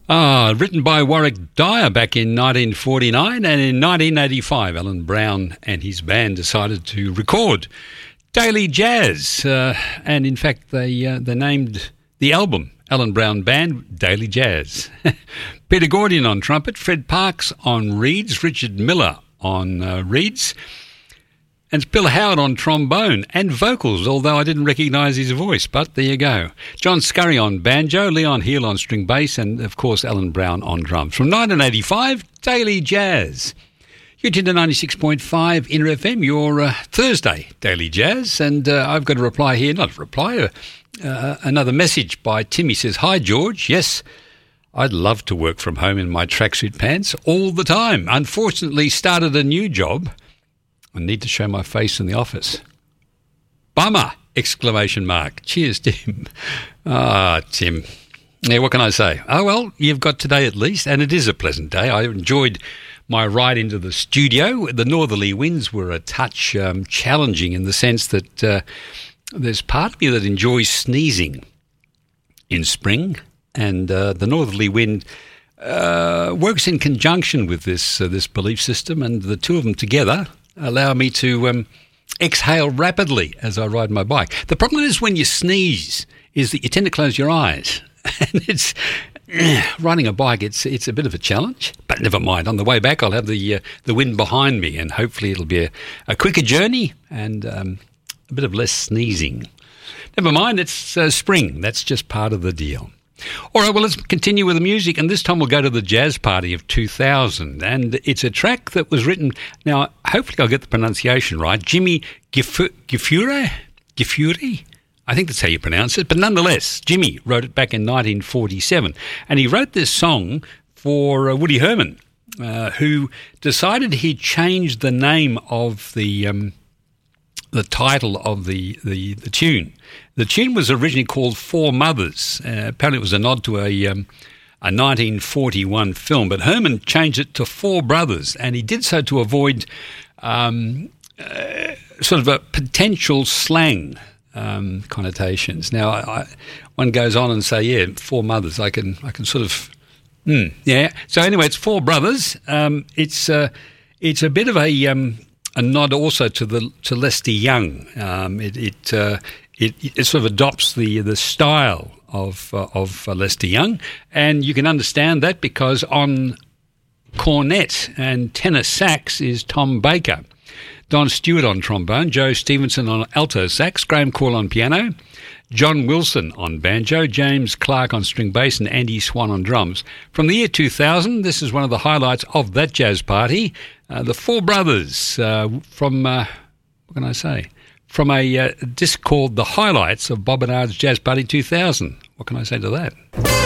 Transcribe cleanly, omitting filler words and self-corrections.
Written by Warwick Dyer back in 1949, and in 1985 Alan Brown and his band decided to record Daily Jazz, and in fact they named the album Alan Brown Band Daily Jazz. Peter Gordian on trumpet, Fred Parks on reeds, Richard Miller on reeds, and Bill Howard on trombone and vocals, although I didn't recognise his voice, but there you go. John Scurry on banjo, Leon Heel on string bass, and of course Alan Brown on drums. From 1985, Daily Jazz. You're tuned to 96.5 Inner FM, your Thursday Daily Jazz, and I've got a reply here, not a reply, another message by Tim. He says, "Hi George, yes, I'd love to work from home in my tracksuit pants all the time. Unfortunately, started a new job. I need to show my face in the office. Bummer! Exclamation mark. Cheers, Tim." Tim. Yeah, what can I say? Oh, well, you've got today at least, and it is a pleasant day. I enjoyed my ride into the studio. The northerly winds were a touch challenging in the sense that there's part of me that enjoys sneezing in spring, and the northerly wind works in conjunction with this belief system, and the two of them together allow me to exhale rapidly as I ride my bike. The problem is when you sneeze is that you tend to close your eyes. And it's riding a bike, it's a bit of a challenge, but never mind. On the way back, I'll have the wind behind me, and hopefully it'll be a quicker journey and a bit of less sneezing. Never mind, it's spring. That's just part of the deal. All right, well, let's continue with the music, and this time we'll go to the Jazz Party of 2000, and it's a track that was written, now, hopefully I'll get the pronunciation right, Jimmy Gafure? I think that's how you pronounce it, but nonetheless, Jimmy wrote it back in 1947, and he wrote this song for Woody Herman, who decided he'd change the name of the title of the tune. The tune was originally called Four Mothers. Apparently it was a nod to a 1941 film, but Herman changed it to Four Brothers, and he did so to avoid sort of a potential slang connotations. Now, one goes on and say, yeah, Four Mothers. I can sort of, yeah. So anyway, it's Four Brothers. It's a bit of a nod also to Lester Young. It sort of adopts the style of Lester Young, and you can understand that because on cornet and tenor sax is Tom Baker, Don Stewart on trombone, Joe Stevenson on alto sax, Graham Call on piano, John Wilson on banjo, James Clark on string bass, and Andy Swan on drums. From the year 2000, this is one of the highlights of that jazz party, the Four Brothers from, what can I say, from a disc called The Highlights of Bob Bernard's Jazz Party 2000. What can I say to that?